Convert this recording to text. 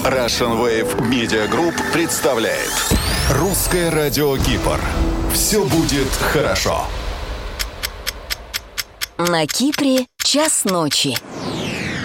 Russian Wave Media Group представляет Русское радио Кипр. Все будет хорошо. На Кипре час ночи.